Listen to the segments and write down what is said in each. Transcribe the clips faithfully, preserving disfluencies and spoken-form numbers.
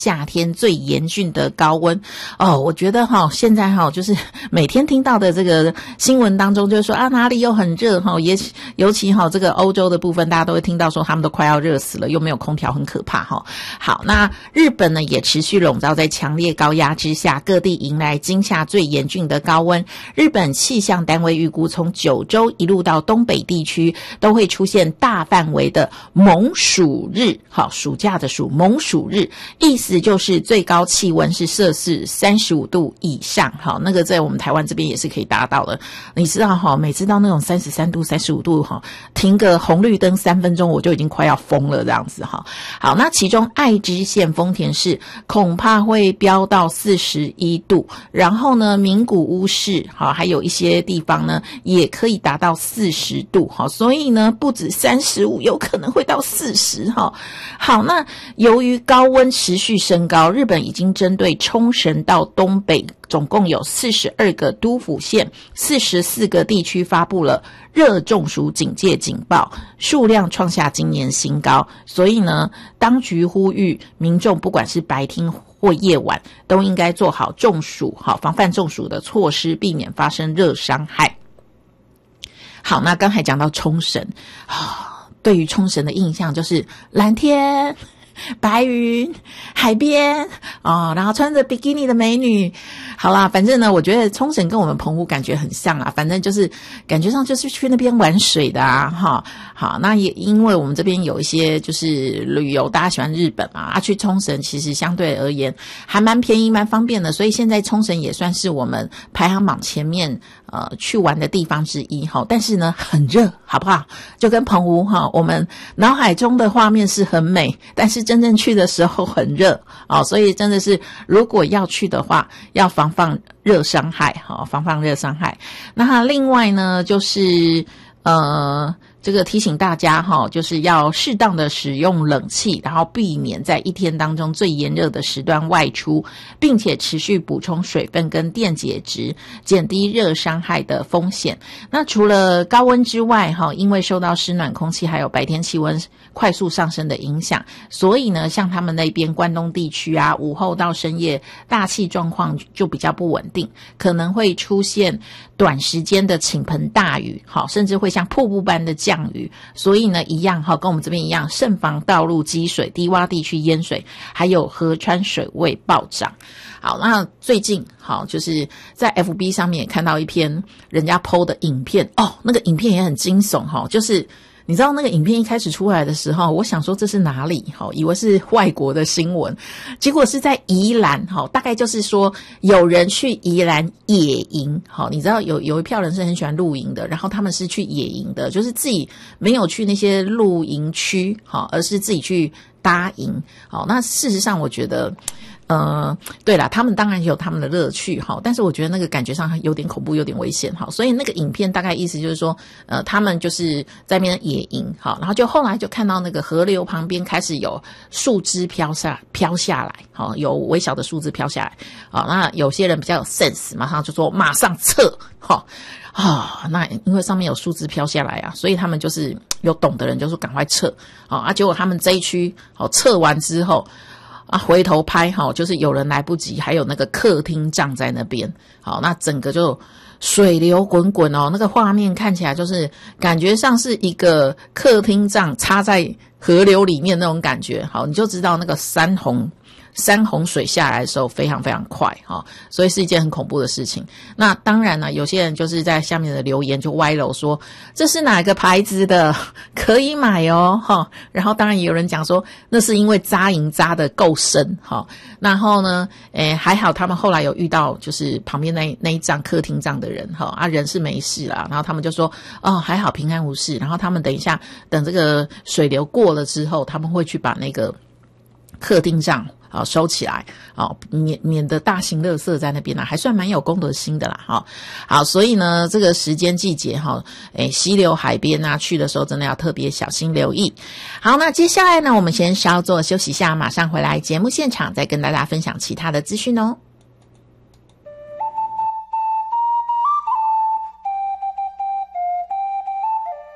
夏天最严峻的高温哦，我觉得哈、哦，现在哈、哦、就是每天听到的这个新闻当中，就是说啊哪里又很热哈、哦，也尤其哈、哦、这个欧洲的部分，大家都会听到说他们都快要热死了，又没有空调，很可怕哈、哦。好，那日本呢也持续笼罩在强烈高压之下，各地迎来今夏最严峻的高温。日本气象单位预估，从九州一路到东北地区，都会出现大范围的猛暑日。好，暑假的暑，猛暑日，意思就是最高气温是摄氏三十五度以上。好，那个在我们台湾这边也是可以达到的。你知道哈，每次到那种三十三度、三十五度哈，停个红绿灯三分钟，我就已经快要疯了这样子哈。好，那其中爱知县丰田市恐怕会飙到四十一度，然后呢，名古屋市好，还有一些地方呢也可以达到四十度哈，所以呢，不止三十五，有可能会到四十哈。好，那由于高温持续升高，日本已经针对冲绳到东北总共有四十二个都府县、四十四个地区发布了热中暑警戒警报，数量创下今年新高。所以呢，当局呼吁民众不管是白天或夜晚，都应该做好中暑、好防范中暑的措施，避免发生热伤害。好，那刚才讲到冲绳啊。对于冲绳的印象就是蓝天、白云、海边哦，然后穿着比基尼的美女。好啦，反正呢，我觉得冲绳跟我们澎湖感觉很像啊，反正就是感觉上就是去那边玩水的啊，哈。好，那也因为我们这边有一些就是旅游，大家喜欢日本嘛，啊，去冲绳其实相对而言还蛮便宜、蛮方便的，所以现在冲绳也算是我们排行榜前面呃去玩的地方之一哈。但是呢，很热，好不好？就跟澎湖哈，我们脑海中的画面是很美，但是真正去的时候很热哦，所以真的是如果要去的话，要防范热伤害哈，防范热伤害。那另外呢，就是呃。这个提醒大家哈，就是要适当的使用冷气，然后避免在一天当中最炎热的时段外出，并且持续补充水分跟电解质，减低热伤害的风险。那除了高温之外哈，因为受到湿暖空气还有白天气温快速上升的影响，所以呢，像他们那边关东地区啊，午后到深夜大气状况就比较不稳定，可能会出现短时间的倾盆大雨，好，甚至会像瀑布般的降雨。所以呢，一样哈，跟我们这边一样，慎防道路积水、低洼地区淹水，还有河川水位暴涨。好，那最近好就是在 F B 上面也看到一篇人家 po 的影片哦，那个影片也很惊悚哈，就是你知道那个影片一开始出来的时候，我想说这是哪里？好，以为是外国的新闻，结果是在宜兰。好，大概就是说有人去宜兰野营。好，你知道有有一票人是很喜欢露营的，然后他们是去野营的，就是自己没有去那些露营区，好，而是自己去搭营。好，那事实上我觉得。呃，对啦，他们当然有他们的乐趣哈，但是我觉得那个感觉上有点恐怖，有点危险哈，所以那个影片大概意思就是说，呃，他们就是在那边野营哈，然后就后来就看到那个河流旁边开始有树枝飘下飘下来，好，有微小的树枝飘下来，好，那有些人比较有 sense， 马上就说马上撤，哈。啊，那因为上面有树枝飘下来啊，所以他们就是有懂的人就说赶快撤，好啊，结果他们这一区好撤完之后。啊，回头拍哈，就是有人来不及，还有那个客厅帐在那边，好，那整个就水流滚滚哦，那个画面看起来就是感觉上是一个客厅帐插在河流里面那种感觉，好，你就知道那个山洪。山洪水下来的时候非常非常快哈，所以是一件很恐怖的事情。那当然呢，有些人就是在下面的留言就歪楼说这是哪个牌子的，可以买哦哈。然后当然也有人讲说那是因为扎营扎得够深哈。然后呢，诶还好他们后来有遇到就是旁边那那一帐客厅帐的人哈啊人是没事啦，然后他们就说哦还好平安无事。然后他们等一下等这个水流过了之后，他们会去把那个客厅帐。好收起来，好免免得大型垃圾在那边啦，还算蛮有公德心的啦，哈。好，所以呢，这个时间季节哈，诶，溪流海边啊，去的时候真的要特别小心留意。好，那接下来呢，我们先稍作休息一下，马上回来节目现场，再跟大家分享其他的资讯哦。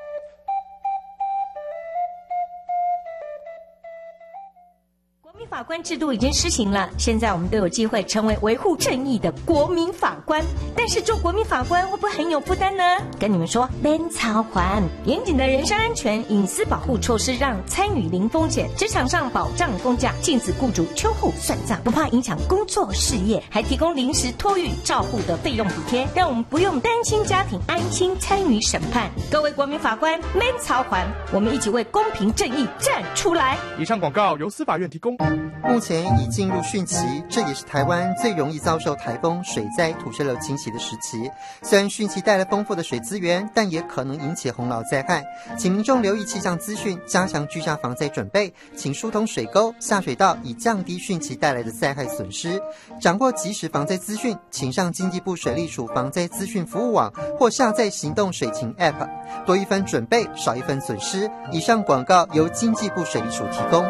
法规官制度已经施行了，现在我们都有机会成为维护正义的国民法官。但是做国民法官会不会很有负担呢？跟你们说，免操还严谨的人身安全、隐私保护措施，让参与零风险，职场上保障工价，禁止雇主秋后算账，不怕影响工作事业，还提供临时托育照护的费用补贴，让我们不用担心家庭，安心参与审判。各位国民法官，免操还，我们一起为公平正义站出来。 以上广告由司法院提供。 目前已进入汛期，这也是台湾最容易遭受台风、水灾、土石流侵袭的时期。虽然汛期带来丰富的水资源，但也可能引起洪涝灾害，请民众留意气象资讯，加强居家防灾准备，请疏通水沟、下水道，以降低汛期带来的灾害损失。掌握即时防灾资讯，请上经济部水利署防灾资讯服务网或下载行动水情 App， 多一分准备，少一分损失。以上广告由经济部水利署提供。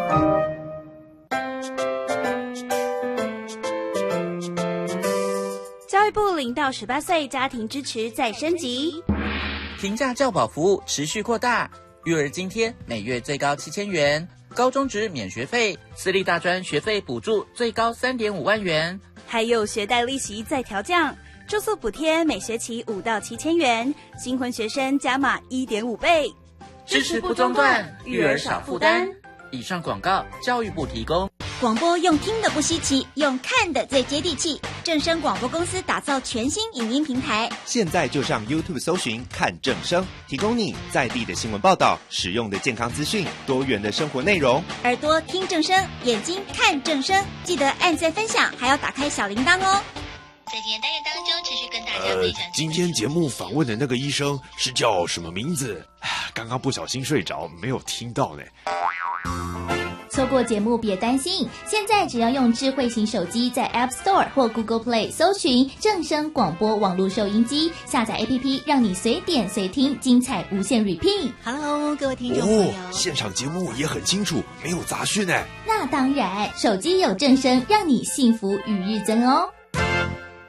教育部零到十八岁家庭支持再升级， 平价教保服务持续扩大，育儿津贴每月最高七千元，高中职免学费，私立大专学费补助最高三点五万元， 还有学贷利息再调降，住宿补贴每学期五到七千元，新婚学生加码一点五倍， 支持不中断，育儿少负担。以上广告教育部提供。 广播用听的不稀奇，用看的最接地气。正声广播公司打造全新影音平台， 现在就上 YouTube 搜寻看正声，提供你在地的新闻报道、实用的健康资讯、多元的生活内容。 耳朵听正声，眼睛看正声，记得按赞分享，还要打开小铃铛哦。 在今天单元当中，持续跟大家分享。 呃，今天节目访问的那个医生是叫什么名字？刚刚不小心睡着，没有听到呢。 错过节目别担心，现在只要用智慧型手机在 App Store 或 Google Play 搜寻正声广播网络收音机，下载 A P P 让你随点随听，精彩无限 repeat。 Hello， 各位听众朋友， 哦，现场节目也很清楚，没有杂讯呢。 那当然，手机有正声，让你幸福与日增哦。